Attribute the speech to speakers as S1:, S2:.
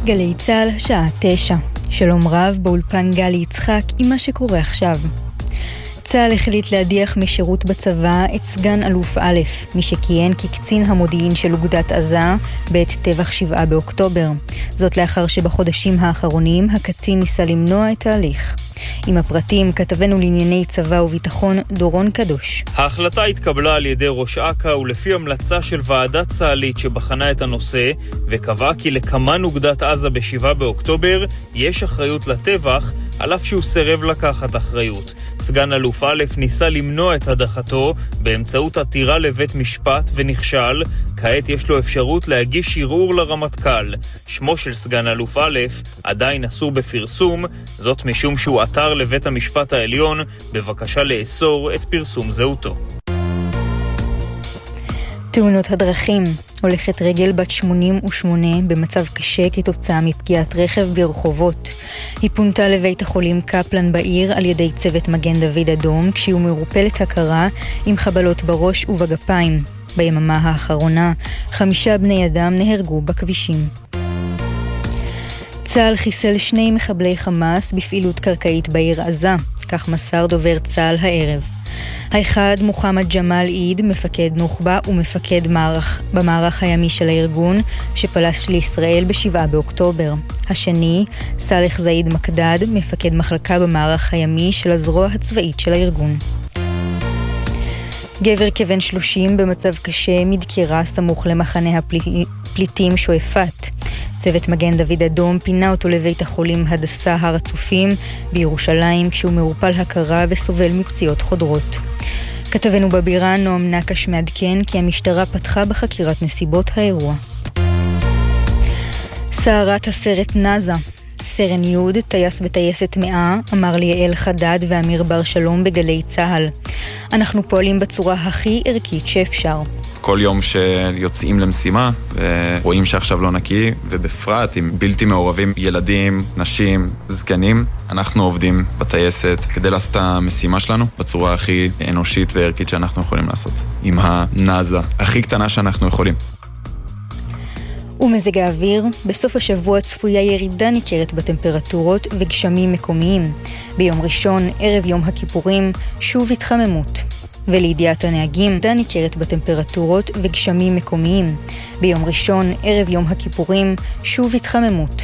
S1: גלי צהל, שעה 9. שלום רב, באולפן גלי יצחק עם מה שקורה עכשיו. צהל החליט להדיח משירות בצבא את סגן אלוף א', מי שכיהן כקצין המודיעין של אוגדת עזה בעת טבח 7 באוקטובר. זאת לאחר שבחודשים האחרונים הקצין ניסה למנוע את ההליך. עם הפרטים כתבנו לענייני צבא וביטחון דורון קדוש.
S2: ההחלטה התקבלה על ידי ראש אכ"א ולפי המלצה של ועדה צה"לית שבחנה את הנושא וקבעה כי לקמן אוגדת עזה ב7 באוקטובר יש אחריות לטבח על אף שהוא סירב לקחת אחריות. סגן אלוף א' ניסה למנוע את הדחתו באמצעות עתירה לבית משפט ונכשל. כעת יש לו אפשרות להגיש ערעור לרמטכ"ל. שמו של סגן אלוף א' עדיין אסור בפרסום, זאת משום שהוא עתר לבית המשפט העליון בבקשה לאסור את פרסום זהותו.
S1: תאונות הדרכים. הולכת רגל בת 88 במצב קשה כתוצאה מפגיעת רכב ברחובות. היא פונתה לבית החולים קפלן בעיר על ידי צוות מגן דוד אדום כשהיא מרופלת הכרה עם חבלות בראש ובגפיים. ביממה האחרונה 5 בני אדם נהרגו בכבישים. צה"ל חיסל 2 מחבלי חמאס בפעילות קרקעית בעיר עזה, כך מסר דובר צה"ל הערב. האחד מוחמד ג'מאל עיד, מפקד נוח'בה ומפקד במערך הימי של הארגון שפלש לישראל ב7 באוקטובר. השני, סאלח זעיד מקדד, מפקד מחלקה במערך הימי של הזרוע הצבאית של הארגון. גבר כבן 30 במצב קשה מדקירה סמוך למחנה הפליטים שועפאט. צוות מגן דוד אדום פינה אותו לבית החולים הדסה הר הצופים בירושלים כשהוא מרופל הכרה וסובל מפציעות חודרות. כתבנו בבירה נועם נקש מעדכן כי המשטרה פתחה בחקירת נסיבות האירוע. סערת הסרט נאזה. סרן יוד, טייס וטייסת 100, אמר ליעל חדד ואמיר בר שלום בגלי צהל. אנחנו פועלים בצורה הכי ערכית שאפשר.
S3: כל יום שיוצאים למשימה ורואים שעכשיו לא נקי, ובפרט עם בלתי מעורבים ילדים, נשים, זקנים, אנחנו עובדים בטייסת כדי לעשות את המשימה שלנו בצורה הכי אנושית וערכית שאנחנו יכולים לעשות. עם הנאזה הכי קטנה שאנחנו יכולים.
S1: ומזג האוויר, בסוף השבוע צפויה ירידה ניכרת בטמפרטורות וגשמים מקומיים. ביום ראשון, ערב יום הכיפורים, שוב התחממות. ולידיעת הנהגים, ירידה ניכרת בטמפרטורות וגשמים מקומיים. ביום ראשון, ערב יום הכיפורים, שוב התחממות.